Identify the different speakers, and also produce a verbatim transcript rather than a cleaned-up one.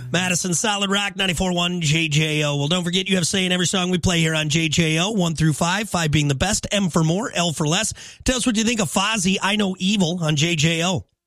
Speaker 1: Madison Solid Rock, ninety-four point one J J O. Well, don't forget you have say in every song we play here on J J O, one through five, five being the best, M for more, L for less. Tell us what you think of Fozzy, I Know Evil on J J O.